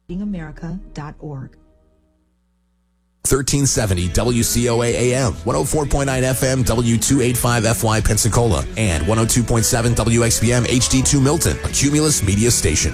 America.org. 1370 WCOA AM, 104.9 FM W285FY Pensacola, and 102.7 WXBM HD2 Milton, a Cumulus media station.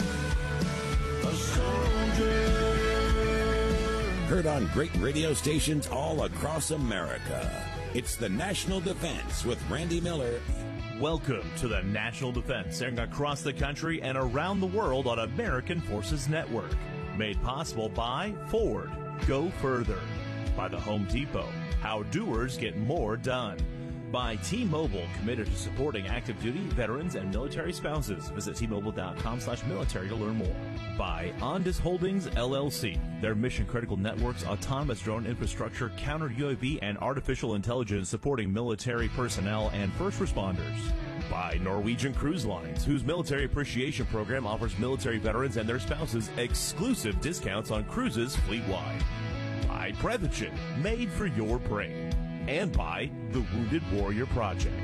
Heard on great radio stations all across America. It's the National Defense with Randy Miller. Welcome to the National Defense, airing across the country and around the world on American Forces Network. Made possible by Ford, Go Further. By the Home Depot, how doers get more done. By T-Mobile, committed to supporting active duty, veterans, and military spouses. Visit T-Mobile.com/military to learn more. By Ondas Holdings, LLC. Their mission-critical networks, autonomous drone infrastructure, counter-UAV, and artificial intelligence supporting military personnel and first responders. By Norwegian Cruise Lines, whose military appreciation program offers military veterans and their spouses exclusive discounts on cruises fleet-wide. By Prevention, made for your brain. And by the Wounded Warrior Project.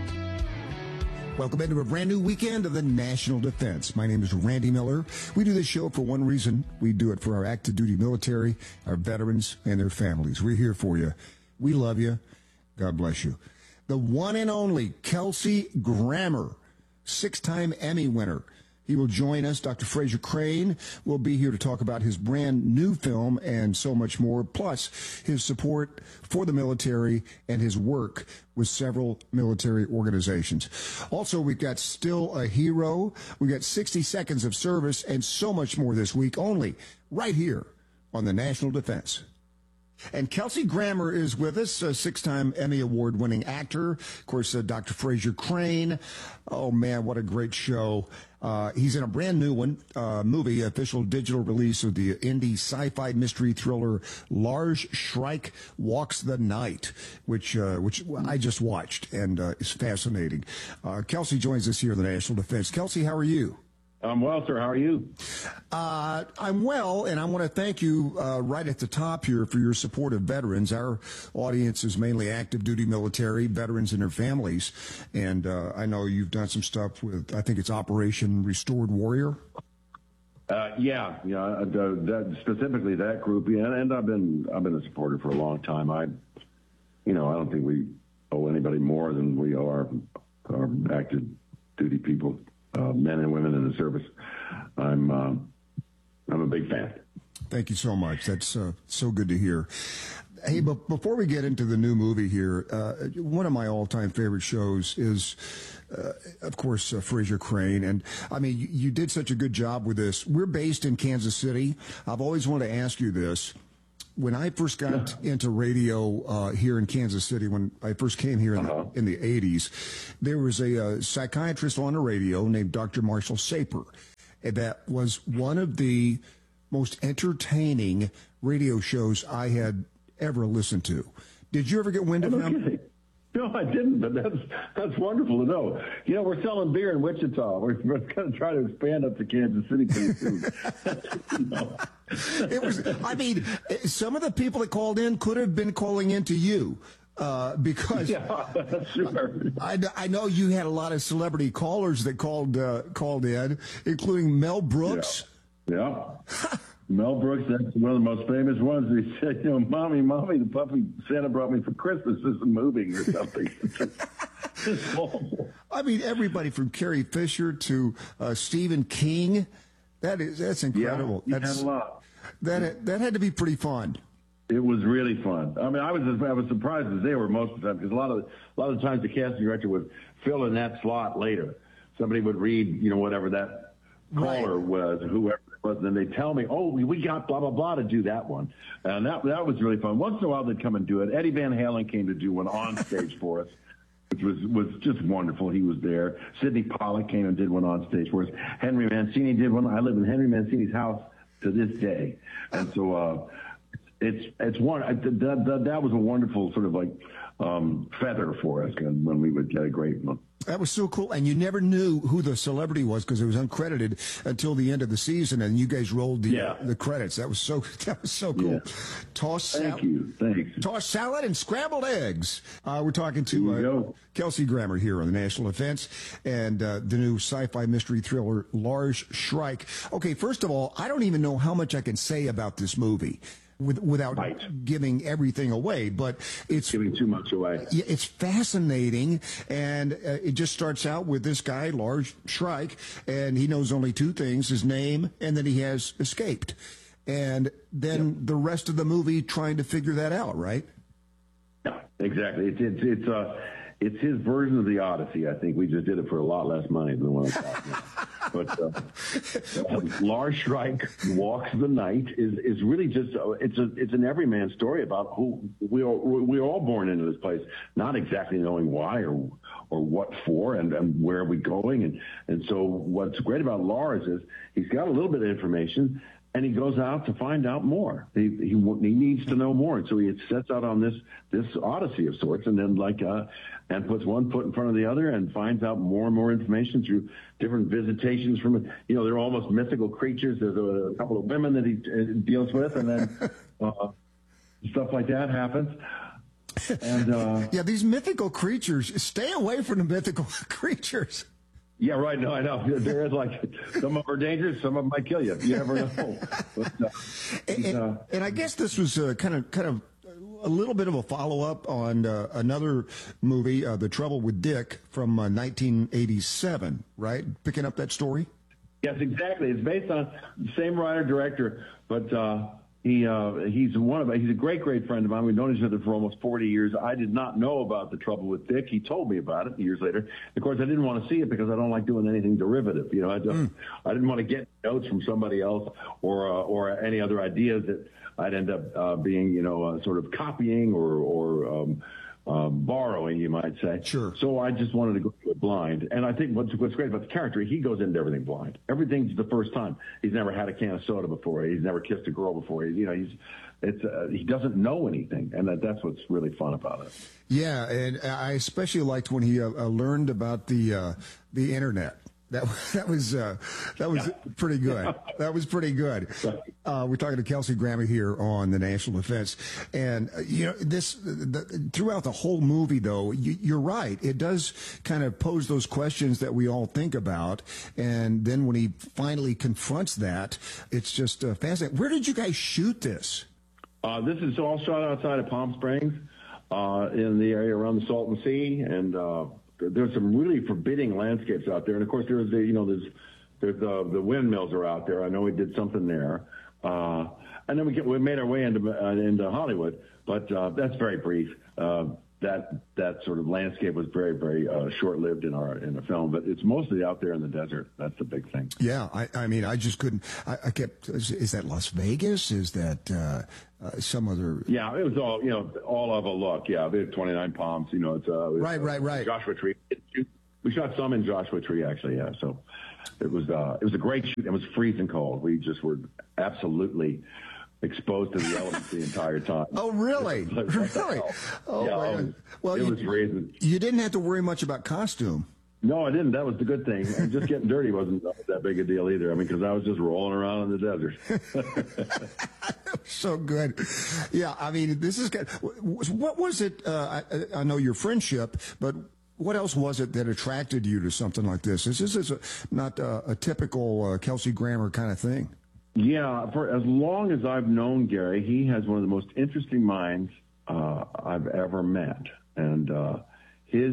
Welcome into a brand new weekend of the National Defense. My name is Randy Miller. We do this show for one reason. We do it for our active duty military, our veterans, and their families. We're here for you. We love you. God bless you. The one and only Kelsey Grammer, 6-time Emmy winner. He will join us. Dr. Fraser Crane will be here to talk about his brand new film and so much more, plus his support for the military and his work with several military organizations. Also, we've got Still a Hero. We've got 60 Seconds of Service and so much more this week, only right here on the National Defense. And Kelsey Grammer is with us, a 6-time Emmy Award-winning actor. Of course, Dr. Fraser Crane. Oh, man, what a great show. He's in a brand new movie, official digital release of the indie sci-fi mystery thriller Lars Shrike Walks the Night, which I just watched and is fascinating. Kelsey joins us here in the National Defense. Kelsey, how are you? I'm well, sir. How are you? I'm well, and I want to thank you right at the top here for your support of veterans. Our audience is mainly active duty military, veterans and their families, and I know you've done some stuff with, I think it's Operation Restored Warrior. Specifically that group, and I've been a supporter for a long time. I don't think we owe anybody more than we owe our active duty people. Men and women in the service. I'm a big fan. Thank you so much. That's so good to hear. Hey, but before we get into the new movie here, one of my all-time favorite shows is, of course, Fraser Crane. And, I mean, you did such a good job with this. We're based in Kansas City. I've always wanted to ask you this. When I first got into radio here in Kansas City, when I first came here in the 80s, there was a psychiatrist on the radio named Dr. Marshall Saper. That was one of the most entertaining radio shows I had ever listened to. Did you ever get wind of him? No, I didn't, but that's wonderful to know. We're selling beer in Wichita. We're going to try to expand up to Kansas City pretty soon. It was, I mean, some of the people that called in could have been calling in to you because sure. I know you had a lot of celebrity callers that called in, including Mel Brooks. Yeah. Mel Brooks, that's one of the most famous ones. He said, Mommy, the puppy Santa brought me for Christmas isn't moving or something. It's awful. I mean, everybody from Carrie Fisher to Stephen King. That's incredible. Yeah, had a lot. That had to be pretty fun. It was really fun. I mean, I was surprised as they were most of the time, because a lot of times the casting director would fill in that slot later. Somebody would read, whatever that caller was, whoever it was, and then they tell me, oh, we got blah blah blah to do that one, and that was really fun. Once in a while they'd come and do it. Eddie Van Halen came to do one on stage for us, which was just wonderful. He was there. Sidney Pollack came and did one on stage for us. Henry Mancini did one. I live in Henry Mancini's house to this day, and so it's one that was a wonderful sort of like feather for us, and when we would get a great That was so cool. And you never knew who the celebrity was because it was uncredited until the end of the season, and you guys rolled the credits. That was so cool. Yeah. Thanks. Tossed salad and scrambled eggs. We're talking to Kelsey Grammer here on the National Defense and the new sci-fi mystery thriller Lars Shrike. Okay, first of all, I don't even know how much I can say about this movie without giving everything away, but it's giving too much away. Yeah, it's fascinating, and it just starts out with this guy, Lars Shrike, and he knows only two things: his name, and that he has escaped. And then the rest of the movie trying to figure that out, right? Yeah, exactly. It's his version of the Odyssey. I think we just did it for a lot less money than the one I'm talking about. But Lars Shrike Walks the Night is really just it's an everyman story about who we're all born into this place, not exactly knowing why or what for and where are we going. And so what's great about Lars is he's got a little bit of information, and he goes out to find out more. He needs to know more, and so he sets out on this odyssey of sorts, and then and puts one foot in front of the other, and finds out more and more information through different visitations from they're almost mythical creatures. There's a couple of women that he deals with, and then stuff like that happens. And these mythical creatures. Stay away from the mythical creatures. Yeah, right. No, I know. There is some of them are dangerous, some of them might kill you. You never know. But, and I guess this was kind of a little bit of a follow-up on another movie, The Trouble with Dick, from 1987, right? Picking up that story? Yes, exactly. It's based on the same writer-director, but he's a great friend of mine. We've known each other for almost 40 years. I did not know about The Trouble with Dick. He told me about it years later. Of course, I didn't want to see it because I don't like doing anything derivative. I didn't want to get notes from somebody else or any other ideas that I'd end up being, sort of copying or borrowing, you might say. Sure. So I just wanted to go to it blind. And I think what's great about the character, he goes into everything blind. Everything's the first time. He's never had a can of soda before. He's never kissed a girl before. He doesn't know anything, and that's what's really fun about it. Yeah, and I especially liked when he learned about the internet. That was pretty good. That was pretty good. We're talking to Kelsey Grammer here on the National Defense, and throughout the whole movie, though, you're right. It does kind of pose those questions that we all think about, and then when he finally confronts that, it's just fascinating. Where did you guys shoot this? This is all shot outside of Palm Springs, in the area around the Salton Sea, and there's some really forbidding landscapes out there, and of course there's the windmills are out there. I know we did something there, and then we made our way into Hollywood, but that's very brief. That sort of landscape was very, very short-lived in the film, but it's mostly out there in the desert. That's the big thing. Yeah, I mean, I just couldn't. I kept. Is that Las Vegas? Is that some other? Yeah, it was all of a look. Yeah, we had 29 Palms. It's right. Joshua Tree. We shot some in Joshua Tree, actually. Yeah, so it was a great shoot. It was freezing cold. We just were absolutely exposed to the elements the entire time. Oh, really? Really? Oh, yeah, man. Well, it was freezing. You didn't have to worry much about costume. No, I didn't. That was the good thing. And just getting dirty wasn't that big a deal either. I mean, because I was just rolling around in the desert. So good. Yeah, I mean, this is good. What was it? I know your friendship, but what else was it that attracted you to something like this? This is not a typical Kelsey Grammer kind of thing. Yeah, for as long as I've known Gary, he has one of the most interesting minds I've ever met, and his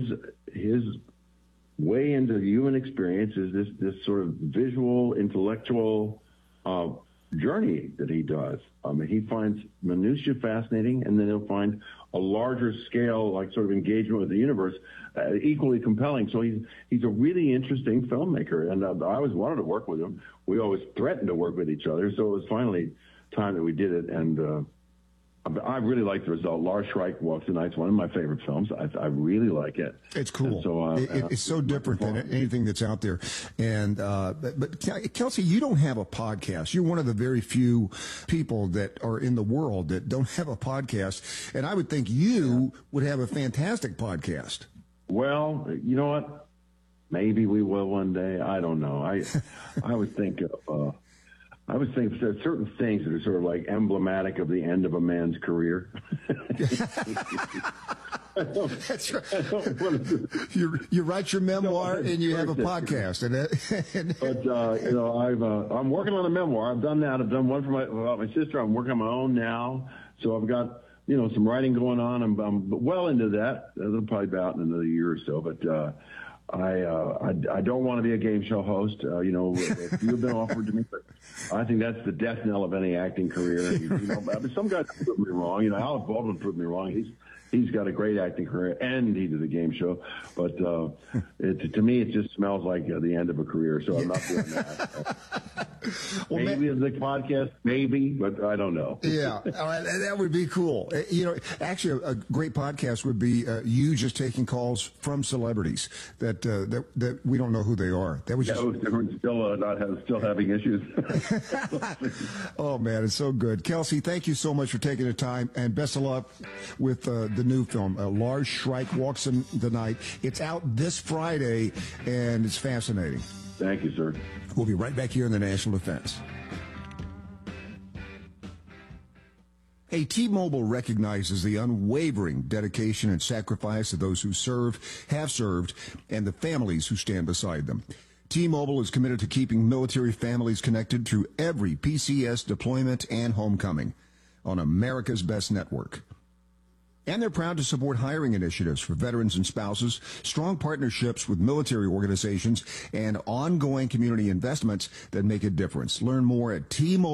way into human experience is this sort of visual, intellectual journey that he does. He finds minutiae fascinating, and then he'll find a larger scale, like sort of engagement with the universe, equally compelling. So he's a really interesting filmmaker, and I always wanted to work with him. We always threatened to work with each other, so it was finally time that we did it, and I really like the result. Lars Shrike Walks the Night is one of my favorite films. I really like it. It's cool. So, it's so different than anything that's out there. And but Kelsey, you don't have a podcast. You're one of the very few people that are in the world that don't have a podcast. And I would think you would have a fantastic podcast. Well, you know what? maybe we will one day. I don't know. I would think of certain things that are sort of like emblematic of the end of a man's career. That's right. You write your memoir and you have a podcast. But I'm working on a memoir. I've done that. I've done one about my sister. I'm working on my own now. So I've got some writing going on. I'm well into that. It'll probably be out in another year or so. But I don't want to be a game show host. If you've been offered to me, but I think that's the death knell of any acting career. Some guys proved me wrong. Alec Baldwin proved me wrong. He's got a great acting career, and he did a game show. But to me, it just smells like the end of a career. So I'm not doing that. Well, maybe the podcast, maybe, but I don't know. Yeah, that would be cool. Actually, a great podcast would be you just taking calls from celebrities that we don't know who they are. That was still having issues. Oh man, it's so good. Kelsey, thank you so much for taking the time, and best of luck with the new film. Lars Schreik Walks in the Night. It's out this Friday, and it's fascinating. Thank you, sir. We'll be right back here in the National Defense. Hey, T-Mobile recognizes the unwavering dedication and sacrifice of those who have served, and the families who stand beside them. T-Mobile is committed to keeping military families connected through every PCS deployment and homecoming on America's best network. And they're proud to support hiring initiatives for veterans and spouses, strong partnerships with military organizations, and ongoing community investments that make a difference. Learn more at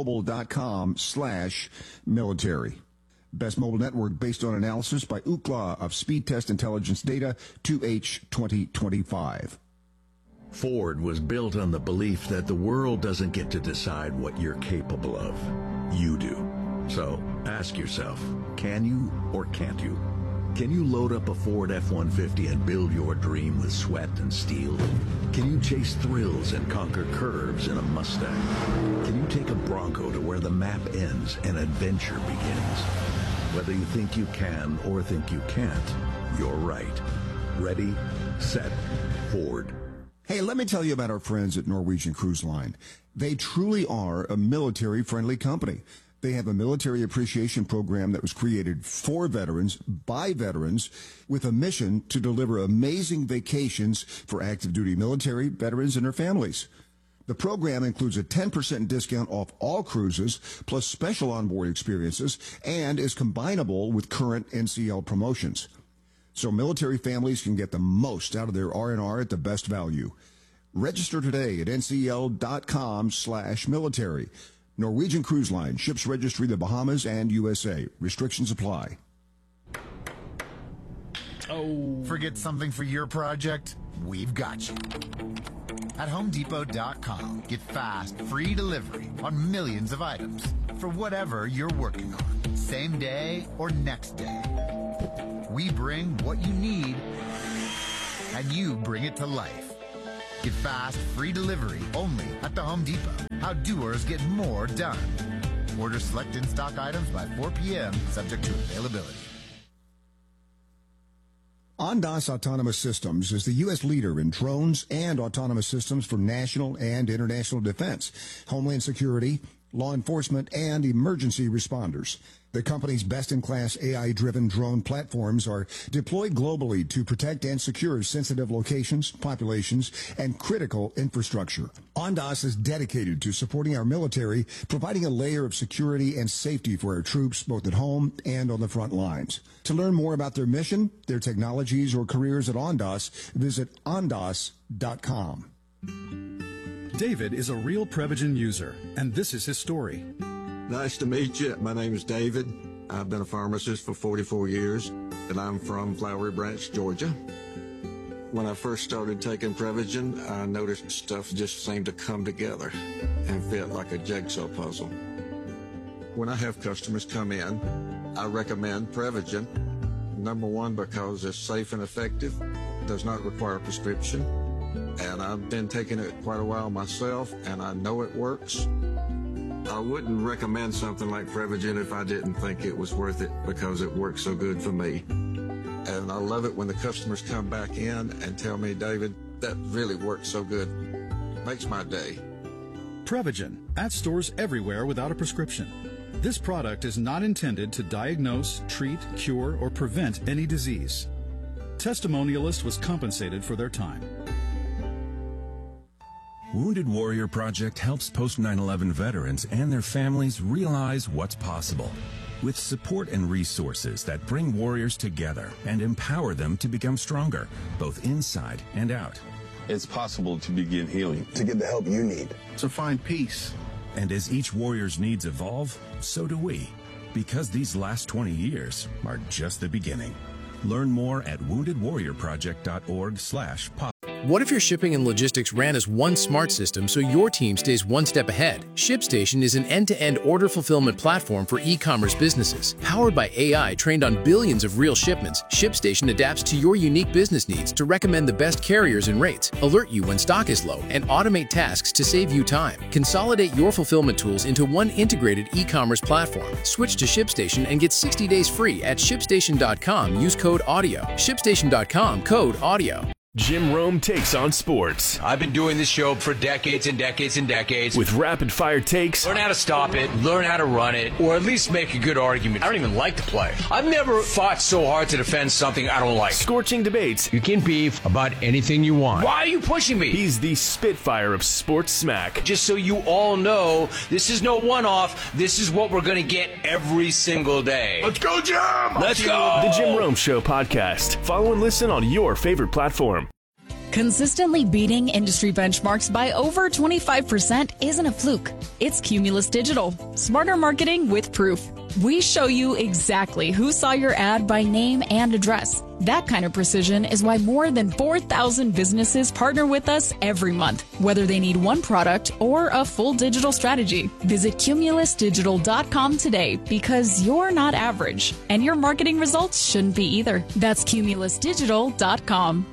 tmobile.com/military. Best mobile network based on analysis by Ookla of Speed Test Intelligence Data 2H 2025. Ford was built on the belief that the world doesn't get to decide what you're capable of. You do. So ask yourself, can you or can't you? Can you load up a Ford F-150 and build your dream with sweat and steel? Can you chase thrills and conquer curves in a Mustang? Can you take a Bronco to where the map ends and adventure begins? Whether you think you can or think you can't, you're right. Ready, set, Ford. Hey, let me tell you about our friends at Norwegian Cruise Line. They truly are a military-friendly company. They have a military appreciation program that was created for veterans, by veterans, with a mission to deliver amazing vacations for active duty military, veterans, and their families. The program includes a 10% discount off all cruises, plus special onboard experiences, and is combinable with current NCL promotions. So military families can get the most out of their R&R at the best value. Register today at ncl.com/military. Norwegian Cruise Line, ships registry the Bahamas and USA. Restrictions apply. Oh. Forget something for your project? We've got you. At HomeDepot.com, get fast, free delivery on millions of items for whatever you're working on, same day or next day. We bring what you need, and you bring it to life. Get fast, free delivery only at the Home Depot. How doers get more done. Order select in-stock items by 4 p.m., subject to availability. Ondas Autonomous Systems is the U.S. leader in drones and autonomous systems for national and international defense, homeland security, law enforcement, and emergency responders. The company's best-in-class AI-driven drone platforms are deployed globally to protect and secure sensitive locations, populations, and critical infrastructure. Ondas is dedicated to supporting our military, providing a layer of security and safety for our troops, both at home and on the front lines. To learn more about their mission, their technologies, or careers at Ondas, visit ondas.com. David is a real Prevagen user, and this is his story. Nice to meet you. My name is David. I've been a pharmacist for 44 years, and I'm from Flowery Branch, Georgia. When I first started taking Prevagen, I noticed stuff just seemed to come together and fit like a jigsaw puzzle. When I have customers come in, I recommend Prevagen. Number one, because it's safe and effective, does not require a prescription, and I've been taking it quite a while myself, and I know it works. I wouldn't recommend something like Prevagen if I didn't think it was worth it, because it works so good for me. And I love it when the customers come back in and tell me, David, That really works so good. Makes my day. Prevagen, at stores everywhere without a prescription. This product is not intended to diagnose, treat, cure, or prevent any disease. Testimonialist was compensated for their time. Wounded Warrior Project helps post 9/11 veterans and their families realize what's possible. With support and resources that bring warriors together and empower them to become stronger, both inside and out. It's possible to begin healing. To get the help you need. To find peace. And as each warrior's needs evolve, so do we. Because these last 20 years are just the beginning. Learn more at woundedwarriorproject.org/pop. What if your shipping and logistics ran as one smart system so your team stays one step ahead? ShipStation is an end-to-end order fulfillment platform for e-commerce businesses. Powered by AI trained on billions of real shipments, ShipStation adapts to your unique business needs to recommend the best carriers and rates, alert you when stock is low, and automate tasks to save you time. Consolidate your fulfillment tools into one integrated e-commerce platform. Switch to ShipStation and get 60 days free at ShipStation.com. Use code AUDIO. ShipStation.com, code AUDIO. Jim Rome takes on sports. I've been doing this show for decades and decades and decades. With rapid-fire takes. Learn how to stop it, learn how to run it, or at least make a good argument. I don't even like the play. I've never fought so hard to defend something I don't like. Scorching debates. You can beef about anything you want. Why are you pushing me? He's the Spitfire of sports smack. Just so you all know, this is no one-off. This is what we're going to get every single day. Let's go, Jim! Let's go! The Jim Rome Show podcast. Follow and listen on your favorite platform. Consistently beating industry benchmarks by over 25% isn't a fluke. It's Cumulus Digital. Smarter marketing with proof. We show you exactly who saw your ad by name and address. That kind of precision is why more than 4,000 businesses partner with us every month, whether they need one product or a full digital strategy. Visit cumulusdigital.com today because you're not average, and your marketing results shouldn't be either. That's cumulusdigital.com.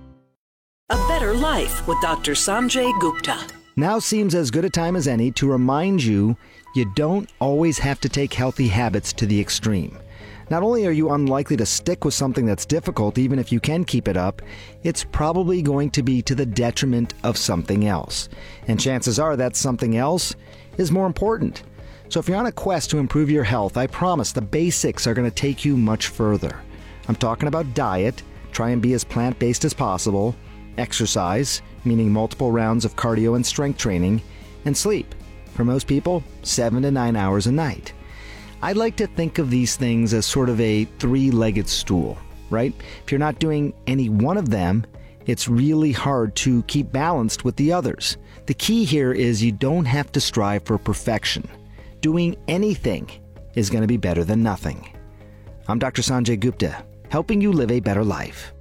A Better Life with Dr. Sanjay Gupta. Now seems as good a time as any to remind you don't always have to take healthy habits to the extreme. Not only are you unlikely to stick with something that's difficult, even if you can keep it up, it's probably going to be to the detriment of something else. And chances are that something else is more important. So if you're on a quest to improve your health, I promise the basics are going to take you much further. I'm talking about diet, try and be as plant-based as possible, exercise, meaning multiple rounds of cardio and strength training, and sleep. For most people, 7 to 9 hours a night. I like to think of these things as sort of a three-legged stool, right? If you're not doing any one of them, it's really hard to keep balanced with the others. The key here is you don't have to strive for perfection. Doing anything is going to be better than nothing. I'm Dr. Sanjay Gupta, helping you live a better life.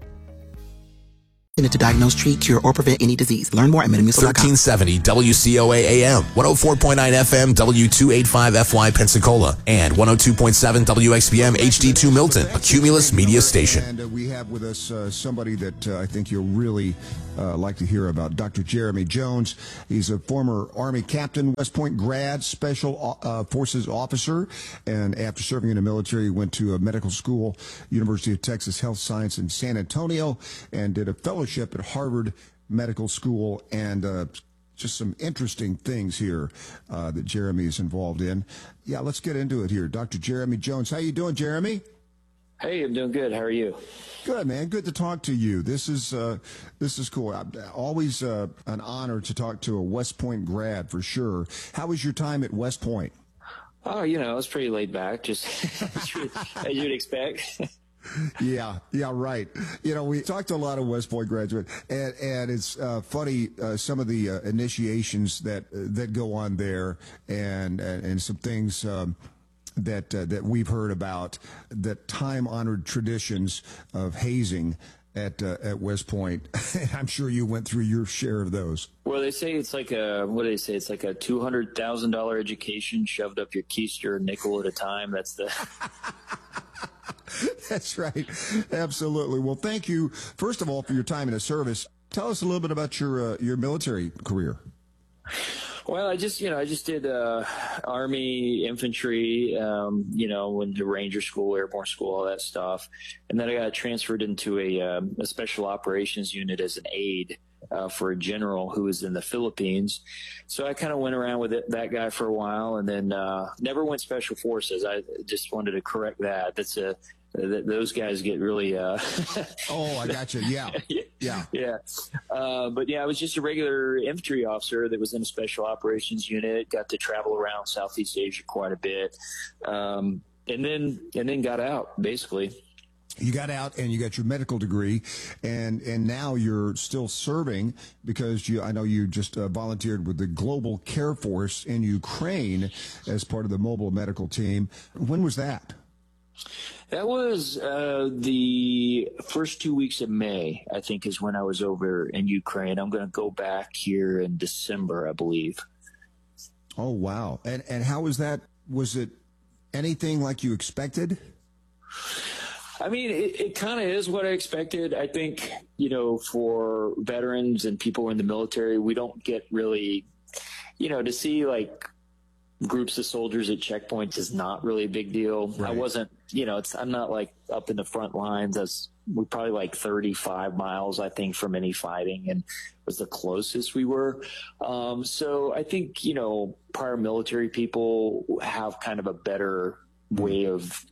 To diagnose, treat, cure, or prevent any disease. Learn more at MetaMucil.com. 1370 WCOA AM, 104.9 FM, W285FY Pensacola, and 102.7 WXBM HD2 Milton, a Cumulus media station. And we have with us somebody that I think you'll really like to hear about, Dr. Jeremy Jones. He's a former Army captain, West Point grad, special forces officer, and after serving in the military, he went to a medical school, University of Texas Health Science in San Antonio, and did a fellowship at Harvard Medical School, and just some interesting things here that Jeremy is involved in. Yeah, let's get into it here. Dr. Jeremy Jones. How you doing, Jeremy? Hey, I'm doing good. How are you? Good, man. Good to talk to you. This is cool. Always an honor to talk to a West Point grad, for sure. How was your time at West Point? Oh, it was pretty laid back, just as you'd expect. Yeah, right. We talked to a lot of West Point graduates, and it's funny, some of the initiations that go on there, and some things that we've heard about, that time-honored traditions of hazing at West Point. I'm sure you went through your share of those. Well, they say it's like it's like a $200,000 education shoved up your keister a nickel at a time. That's the. That's right. Absolutely. Well, thank you, first of all, for your time in the service. Tell us a little bit about your military career. Well, I just did Army infantry, went to Ranger School, Airborne School, all that stuff. And then I got transferred into a special operations unit as an aide. for a general who was in the Philippines. So I kind of went around with that guy for a while, and then never went special forces. I just wanted to correct that. Those guys get really Oh, I got you. Yeah. Yeah. But yeah, I was just a regular infantry officer that was in a special operations unit, got to travel around Southeast Asia quite a bit. And then got out, basically. You got out and you got your medical degree, and now you're still serving because I know you just volunteered with the Global Care Force in Ukraine as part of the mobile medical team. When was that? That was the first 2 weeks of May, I think, is when I was over in Ukraine. I'm going to go back here in December, I believe. Oh, wow. And how was that? Was it anything like you expected? I mean, it kind of is what I expected. I think, for veterans and people in the military, we don't get really, to see like groups of soldiers at checkpoints is not really a big deal. Right. I wasn't, I'm not like up in the front lines. We're probably like 35 miles, I think, from any fighting, and was the closest we were. So I think, prior military people have kind of a better way of,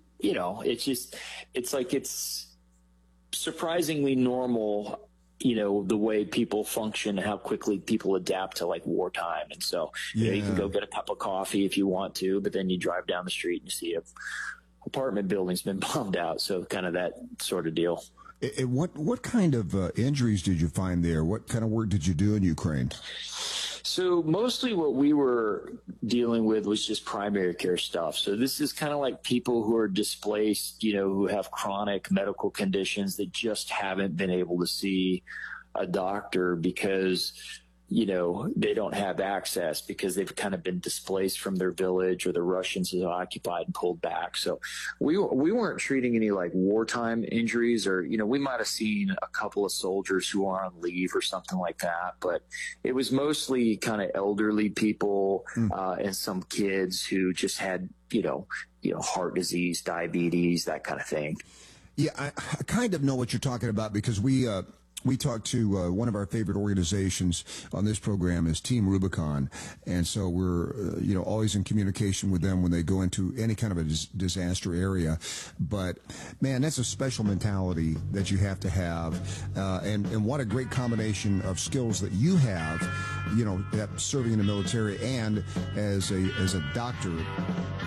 it's surprisingly normal, the way people function, how quickly people adapt to like wartime. And so, you can go get a cup of coffee if you want to, but then you drive down the street and you see a apartment building's been bombed out. So kind of that sort of deal. What kind of injuries did you find there? What kind of work did you do in Ukraine? So mostly what we were dealing with was just primary care stuff. So this is kind of like people who are displaced, who have chronic medical conditions that just haven't been able to see a doctor because, they don't have access because they've kind of been displaced from their village, or the Russians have occupied and pulled back. So we weren't treating any like wartime injuries, or, we might have seen a couple of soldiers who are on leave or something like that, but it was mostly kind of elderly people, and some kids who just had, heart disease, diabetes, that kind of thing. Yeah, I kind of know what you're talking about because we talked to one of our favorite organizations on this program is Team Rubicon, and so we're always in communication with them when they go into any kind of a disaster area. But man, that's a special mentality that you have to have, and what a great combination of skills that you have, that serving in the military and as a doctor.